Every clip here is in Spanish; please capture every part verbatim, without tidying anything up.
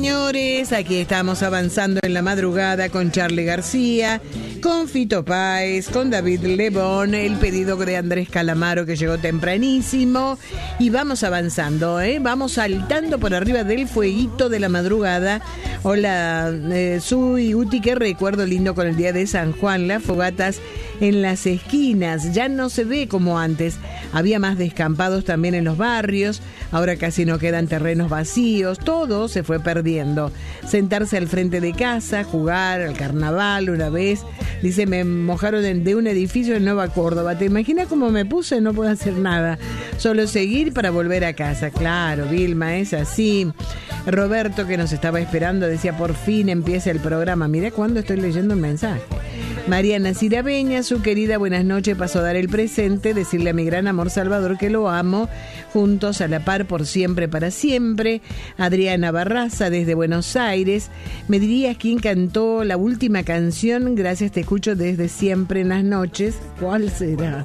señores, aquí estamos avanzando en la madrugada con Charly García, con Fito Páez, con David Lebón, el pedido de Andrés Calamaro que llegó tempranísimo, y vamos avanzando, ¿eh? Vamos saltando por arriba del fueguito de la madrugada. Hola, eh, Su y Uti, qué recuerdo lindo con el día de San Juan, las fogatas en las esquinas, ya no se ve como antes, había más descampados también en los barrios, ahora casi no quedan terrenos vacíos, todo se fue perdiendo. Sentarse al frente de casa, jugar al carnaval una vez, dice, me mojaron de, de un edificio en Nueva Córdoba, ¿te imaginas cómo me puse? No puedo hacer nada, solo seguir para volver a casa. Claro, Vilma, es así. Roberto, que nos estaba esperando, decía, por fin empieza el programa. Mirá cuándo estoy leyendo un mensaje. Mariana Cirabeña, su querida buenas noches, pasó a dar el presente, decirle a mi gran amor Salvador que lo amo, juntos a la par por siempre, para siempre. Adriana Barraza, desde Buenos Aires, me dirías quién cantó la última canción, gracias, te escucho desde siempre en las noches. ¿Cuál será?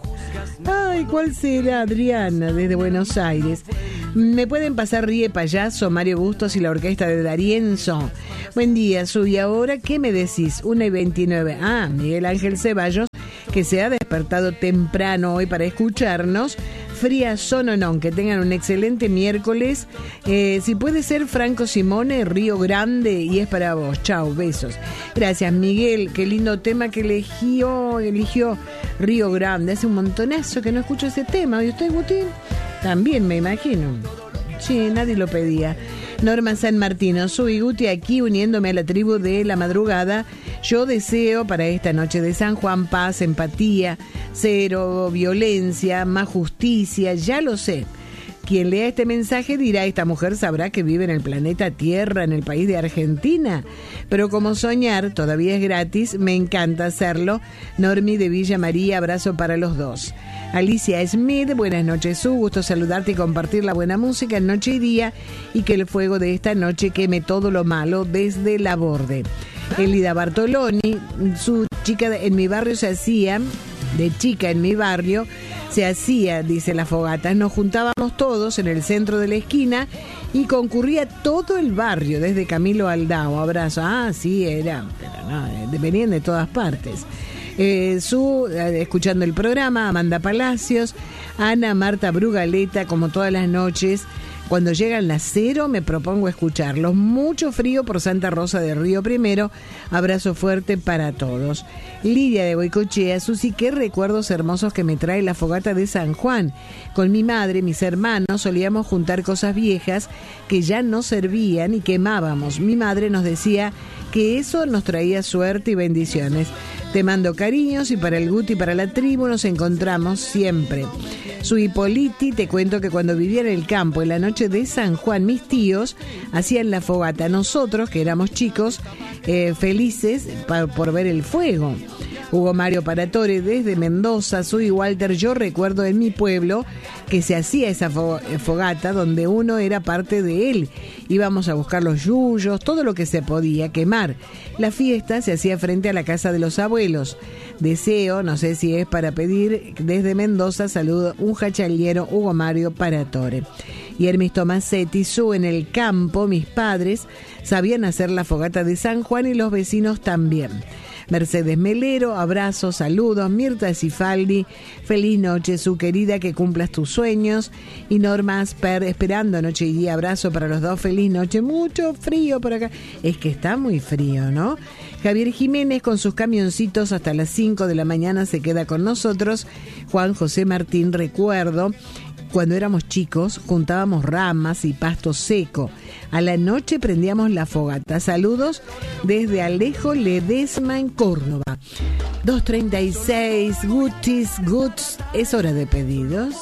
Ay, ¿cuál será, Adriana, desde Buenos Aires? Me pueden pasar Ríe Payaso, Mario Bustos y la orquesta de D'Arienzo. Buen día, Su, y ahora, ¿qué me decís? una y veintinueve. Ah, Miguel Ángel Ceballos, que se ha despertado temprano hoy para escucharnos. Fría Sononón, que tengan un excelente miércoles. Eh, si puede ser Franco Simone, Río Grande, y es para vos. Chao, besos. Gracias, Miguel, qué lindo tema que eligió, eligió Río Grande. Hace un montonazo que no escucho ese tema. ¿Y usted, Gutín? También, me imagino. Sí, nadie lo pedía. Norma San Martino, soy Guti, aquí uniéndome a la tribu de la madrugada. Yo deseo para esta noche de San Juan paz, empatía, cero violencia, más justicia, ya lo sé. Quien lea este mensaje dirá, esta mujer sabrá que vive en el planeta Tierra, en el país de Argentina. Pero como soñar todavía es gratis, me encanta hacerlo. Normi de Villa María, abrazo para los dos. Alicia Smith, buenas noches, Su, gusto saludarte y compartir la buena música en noche y día, y que el fuego de esta noche queme todo lo malo desde la borde. Elida Bartoloni, su chica de, en mi barrio se hacía, de chica en mi barrio, se hacía, dice, las fogatas. Nos juntábamos todos en el centro de la esquina y concurría todo el barrio, desde Camilo Aldao. Abrazo. Ah, sí, era, pero no, venían de todas partes. Eh, su, eh, escuchando el programa, Amanda Palacios, Ana Marta Brugaleta, como todas las noches. Cuando llegan las cero me propongo escucharlos. Mucho frío por Santa Rosa de Río Primero. Abrazo fuerte para todos. Lidia de Boicochea, Susi, qué recuerdos hermosos que me trae la fogata de San Juan. Con mi madre, mis hermanos, solíamos juntar cosas viejas que ya no servían y quemábamos. Mi madre nos decía que eso nos traía suerte y bendiciones. Te mando cariños, y para el Guti y para la tribu nos encontramos siempre. Su Hipoliti, te cuento que cuando vivía en el campo, en la noche de San Juan, mis tíos hacían la fogata. Nosotros, que éramos chicos, eh, felices pa- por ver el fuego. Hugo Mario Paratore, desde Mendoza. Soy Walter, yo recuerdo en mi pueblo que se hacía esa fo- fogata donde uno era parte de él. Íbamos a buscar los yuyos, todo lo que se podía quemar. La fiesta se hacía frente a la casa de los abuelos. Deseo, no sé si es para pedir, desde Mendoza, saludo un jachaliero, Hugo Mario Paratore. Y Hermis Tomasetti, Su, en el campo, mis padres sabían hacer la fogata de San Juan y los vecinos también. Mercedes Melero, abrazos, saludos. Mirta Cifaldi, feliz noche, Su, querida, que cumplas tus sueños. Y Norma Asper, esperando noche y día, abrazo para los dos, feliz noche. Mucho frío por acá, es que está muy frío, ¿no? Javier Jiménez, con sus camioncitos hasta las cinco de la mañana, se queda con nosotros. Juan José Martín, recuerdo cuando éramos chicos, juntábamos ramas y pasto seco. A la noche prendíamos la fogata. Saludos desde Alejo Ledesma, en Córdoba. dos treinta y seis, Gutis, Guts, es hora de pedidos.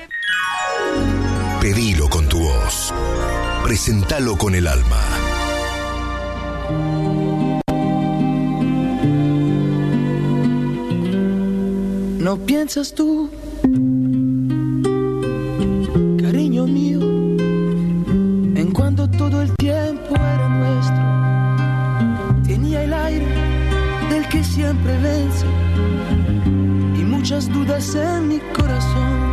Pedilo con tu voz. Presentalo con el alma. ¿No piensas tú, cariño mío, en cuando todo el tiempo era nuestro? Tenía el aire del que siempre vence y muchas dudas en mi corazón.